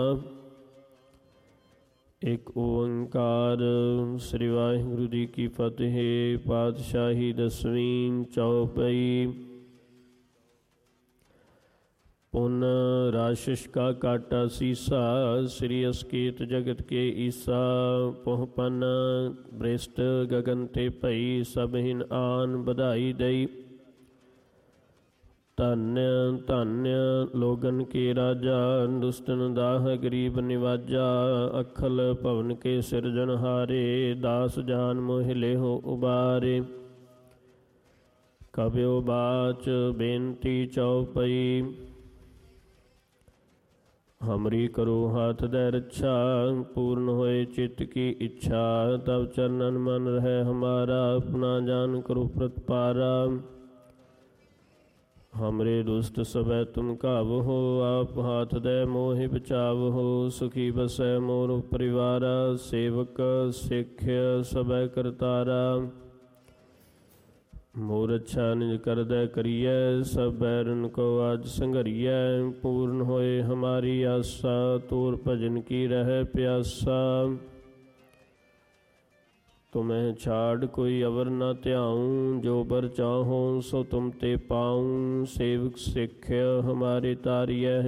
ਇੱਕ ਓੰਕਾਰ। ਸ੍ਰੀ ਵਾਹਿਗੁਰੂ ਜੀ ਕੀ ਫਤਿਹ। ਪਾਤਸ਼ਾਹੀ ਦਸਵੀਂ ਚੌਪਈ। ਪੁਨ ਰਾਸ਼ਿਸ਼ ਕਾ ਕਾਟਾ ਸੀਸਾ, ਸ੍ਰੀ ਅਸਕੇਤ ਜਗਤ ਕੇ ਈਸਾ। ਪਹੁਪਨ ਬ੍ਰਿਸ਼ਟ ਗਗਨ ਤੇ ਭਈ, ਸਭ ਹਿਨ ਆਨ ਵਧਾਈ ਦਈ। ਧन्य धन्य लोगन के राजा, दुष्टन दाह गरीब निवाजा। अखल भवन के सिरजनहारे, दास जान मोह लेहो उबारे। कव्यो बाच बेनती चौपई, हमरी करो हाथ दे रक्षा। पूर्ण होए चित्त की इच्छा, तब चरणन मन रहे हमारा। अपना जान करो प्रतिपारा। हमरे दुष्ट सबै तुम कावहो, आप हाथ दे मोहि बचावहो। सुखी बसै मोर परिवारा, सेवक सिख सबै करतारा। मोर अच्छा निज कर दे करियै, सब बैरन को आज संघरियै। पूर्ण होए हमारी आसा, तोर भजन की रह प्यासा। तुम्हें छाड़ कोई अवर न त्याऊँ, जो बर चाहो सो तुम ते पाऊँ। सेवक सिख हमारे तारिय